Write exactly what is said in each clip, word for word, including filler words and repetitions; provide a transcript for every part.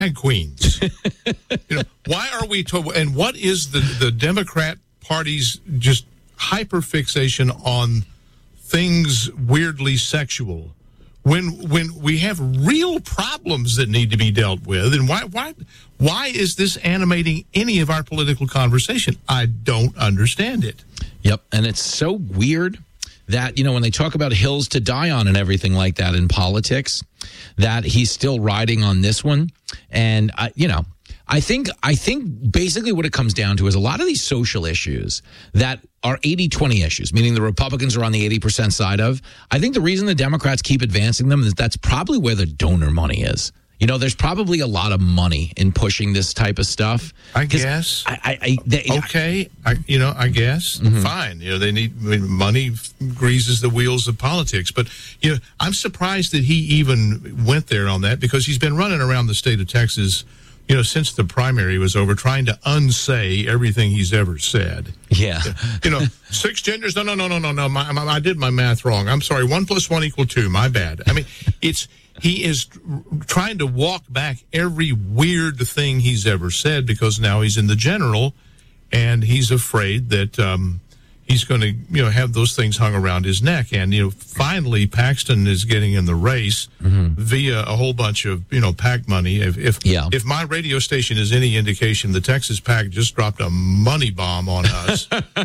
queens. You know, why are we to, and what is the, the Democrat Party's just hyperfixation on things weirdly sexual when when we have real problems that need to be dealt with? And why why why is this animating any of our political conversation? I don't understand it. Yep, and it's so weird that, you know, when they talk about hills to die on and everything like that in politics, that he's still riding on this one. And, uh, you know, I think I think basically what it comes down to is a lot of these social issues that are eighty twenty issues, meaning the Republicans are on the eighty percent side of. I think the reason the Democrats keep advancing them is that's probably where the donor money is. You know, there's probably a lot of money in pushing this type of stuff. I guess. I, I, I, they, okay. I, you know, I guess. Mm-hmm. Fine. You know, they need I mean, money greases the wheels of politics. But, you know, I'm surprised that he even went there on that, because he's been running around the state of Texas, you know, since the primary was over, trying to unsay everything he's ever said. Yeah. You know, six genders. No, no, no, no, no, no. My, my, I did my math wrong. I'm sorry. One plus one equal two. My bad. I mean, it's... He is trying to walk back every weird thing he's ever said, because now he's in the general, and he's afraid that um, he's going to, you know, have those things hung around his neck. And, you know, finally Paxton is getting in the race mm-hmm. via a whole bunch of, you know, PAC money. If if, yeah. if my radio station is any indication, the Texas PAC just dropped a money bomb on us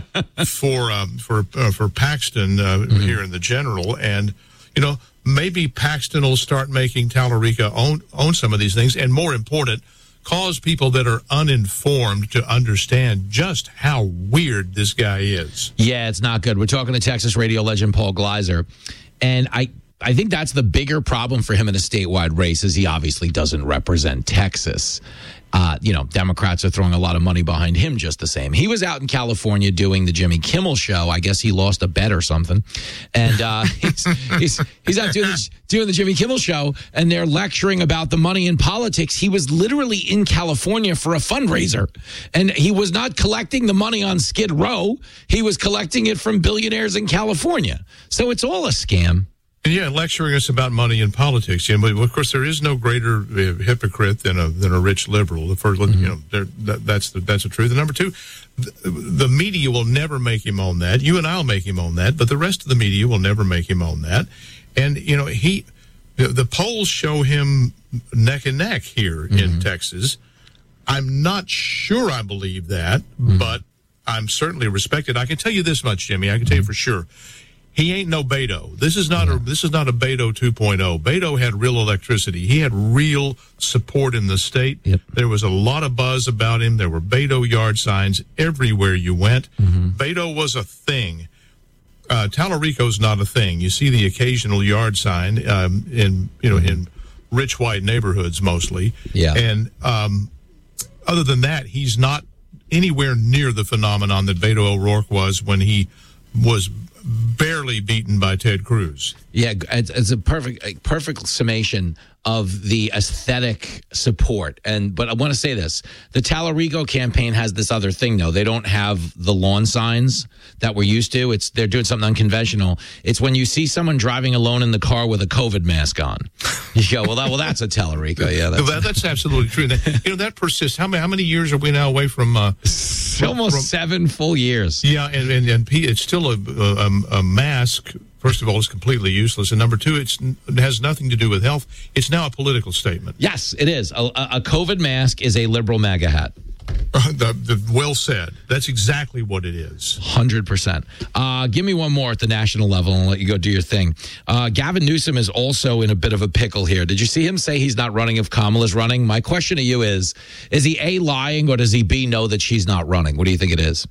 for um, for uh, for Paxton uh, mm-hmm. here in the general, and you know. Maybe Paxton will start making Tallarico own, own some of these things, and more important, cause people that are uninformed to understand just how weird this guy is. Yeah, it's not good. We're talking to Texas radio legend Paul Gleiser, and I, I think that's the bigger problem for him in a statewide race, is he obviously doesn't represent Texas. Uh, you know, Democrats are throwing a lot of money behind him just the same. He was out in California doing the Jimmy Kimmel show. I guess he lost a bet or something. And uh, he's, he's he's out doing the, doing the Jimmy Kimmel show, and they're lecturing about the money in politics. He was literally in California for a fundraiser, and he was not collecting the money on Skid Row. He was collecting it from billionaires in California. So it's all a scam. Yeah, lecturing us about money in politics. Yeah, but of course, there is no greater uh, hypocrite than a than a rich liberal. The first, mm-hmm. you know, that, that's the that's the truth. And number two, the, the media will never make him own that. You and I'll make him own that, but the rest of the media will never make him own that. And you know, he, the, the polls show him neck and neck here mm-hmm. in Texas. I'm not sure I believe that, mm-hmm. but I'm certainly respected. I can tell you this much, Jimmy. I can tell you for sure. He ain't no Beto. This is not a this is not a Beto two point oh. Beto had real electricity. He had real support in the state. Yep. There was a lot of buzz about him. There were Beto yard signs everywhere you went. Mm-hmm. Beto was a thing. Uh, Tallarico's not a thing. You see the occasional yard sign um, in you know mm-hmm. in rich white neighborhoods mostly. Yeah. And um, other than that, he's not anywhere near the phenomenon that Beto O'Rourke was when he was barely beaten by Ted Cruz. Yeah, it's, it's a perfect, a perfect summation of the aesthetic support. And but I want to say this: the Tallarico campaign has this other thing, though. They don't have the lawn signs that we're used to. It's they're doing something unconventional. It's when you see someone driving alone in the car with a COVID mask on. You go, well, that, well, that's a Tallarico. Yeah, that's, that, that's absolutely true. That, you know, that persists. How many how many years are we now away from? Uh, almost from, seven full years. Yeah, and and, and it's still a, a, a mask. First of all, it's completely useless. And number two, it's, it has nothing to do with health. It's now a political statement. Yes, it is. A, a COVID mask is a liberal MAGA hat. Uh, the, the, well said. That's exactly what it is. one hundred percent. Uh, give me one more at the national level and I'll let you go do your thing. Uh, Gavin Newsom is also in a bit of a pickle here. Did you see him say he's not running if Kamala's running? My question to you is, is he A, lying, or does he B, know that she's not running? What do you think it is?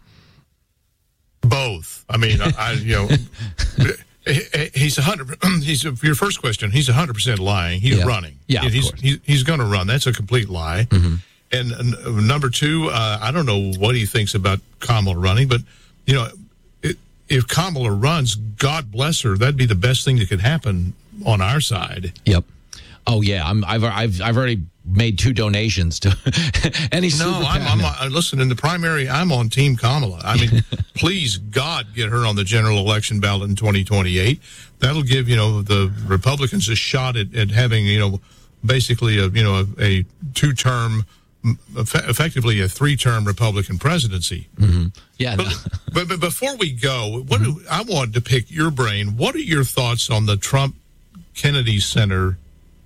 Both. I mean, I, I you know... He's a hundred. He's your first question. He's a hundred percent lying. He's yeah. running. Yeah, of he's course. he's, he's going to run. That's a complete lie. Mm-hmm. And uh, number two, uh, I don't know what he thinks about Kamala running, but you know, it, if Kamala runs, God bless her. That'd be the best thing that could happen on our side. Yep. Oh yeah, I'm, I've I've I've already made two donations to any. No, I'm, I'm uh, listen. In the primary, I'm on Team Kamala. I mean, please God, get her on the general election ballot in twenty twenty-eight. That'll give you know the Republicans a shot at, at having you know basically a you know a, a two-term, effectively a three-term Republican presidency. Mm-hmm. Yeah. But, No. but, but before we go, what do, I wanted to pick your brain. What are your thoughts on the Trump Kennedy Center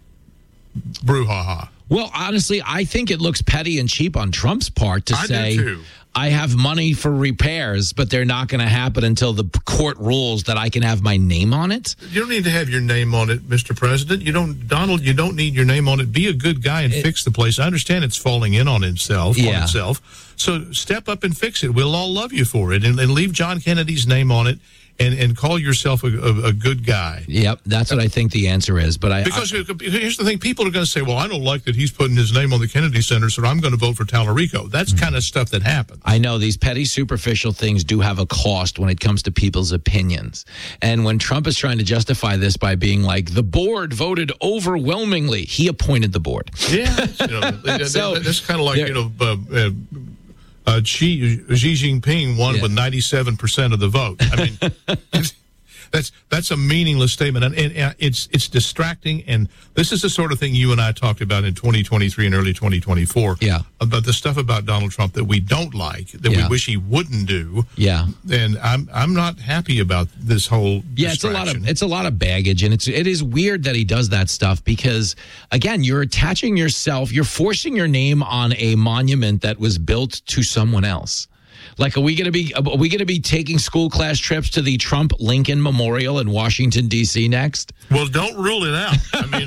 brouhaha? Well, honestly, I think it looks petty and cheap on Trump's part to I do say, too. I have money for repairs, but they're not going to happen until the court rules that I can have my name on it. You don't need to have your name on it, Mister President. You don't, Donald. You don't need your name on it. Be a good guy and It, fix the place. I understand it's falling in on himself, Yeah. on itself. So step up and fix it. We'll all love you for it, and, and leave John Kennedy's name on it, and, and call yourself a, a, a good guy. Yep, that's what I think the answer is. But I Because I, here's the thing: people are going to say, "Well, I don't like that he's putting his name on the Kennedy Center, so I'm going to vote for Tallarico." That's Mm-hmm. kind of stuff that happens. I know these petty, superficial things do have a cost when it comes to people's opinions. And when Trump is trying to justify this by being like, the board voted overwhelmingly, he appointed the board. Yeah, you know, So, that, that's kind of like there- you know, uh, uh, uh, Xi, Xi Jinping won Yeah. with ninety-seven percent of the vote. I mean, that's that's a meaningless statement, and, and uh, it's it's distracting. And this is the sort of thing you and I talked about in twenty twenty-three and early twenty twenty-four. Yeah. About the stuff about Donald Trump that we don't like, that Yeah. we wish he wouldn't do. Yeah. And I'm I'm not happy about this whole Yeah, it's a lot of distraction. it's a lot of baggage, and it's it is weird that he does that stuff because again, you're attaching yourself, you're forcing your name on a monument that was built to someone else. Like, are we going to be are we going to be taking school class trips to the Trump Lincoln Memorial in Washington D C next? Well, don't rule it out.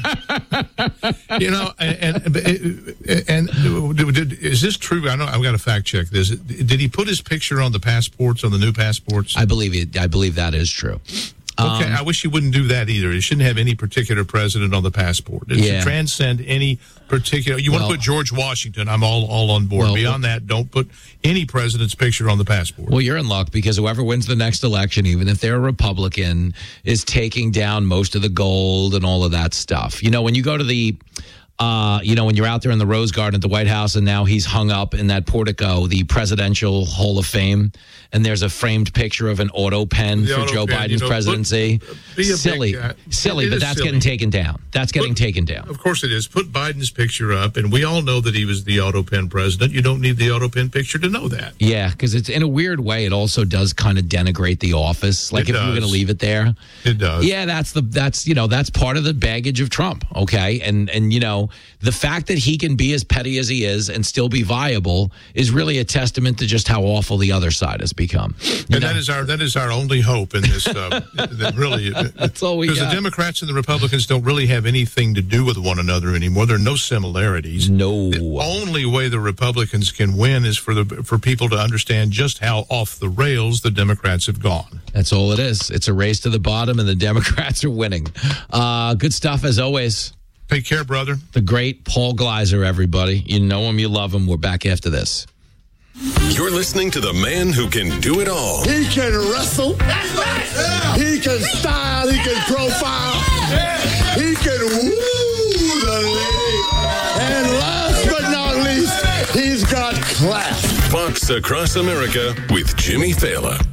I mean, you know, and and, and did, is this true? I know I've got to fact check this. Did he put his picture on the passports, on the new passports? I believe it. I believe that is true. Okay, Um, I wish you wouldn't do that either. It shouldn't have any particular president on the passport. It Yeah. should transcend any particular. You Well- want to put George Washington? I'm all all on board. Well, Beyond that, don't put any president's picture on the passport. Well, you're in luck because whoever wins the next election, even if they're a Republican, is taking down most of the gold and all of that stuff. You know, when you go to the, uh, you know, when you're out there in the Rose Garden at the White House and now he's hung up in that portico, the Presidential Hall of Fame, and there's a framed picture of an auto pen The for auto Joe pen, Biden's you know, presidency. put- be a big silly, guy. silly, It but is that's silly. getting taken down. That's getting Put- taken down. Of course it is. Put Biden's picture up, and we all know that he was the auto pen president. You don't need the auto pen picture to know that. Yeah, because it's in a weird way. It also does kind of denigrate the office. Like It if you're going to does. leave it there, It does. yeah, that's the that's you know that's part of the baggage of Trump. Okay, and and you know the fact that he can be as petty as he is and still be viable is really a testament to just how awful the other side has become. You And know? that is our that is our only hope in this. Uh, that really, That's all we because got. the Democrats and the Republicans don't really have anything to do with one another anymore. There are no similarities. No. The only way the Republicans can win is for the for people to understand just how off the rails the Democrats have gone. That's all it is. It's a race to the bottom, and the Democrats are winning. Uh, good stuff as always. Take care, brother. The great Paul Gleiser, everybody. You know him, you love him. We're back after this. You're listening to the man who can do it all. He can wrestle. That's right. He can style. He can profile. He can woo the lady. And last but not least, he's got class. Fox Across America with Jimmy Fallon.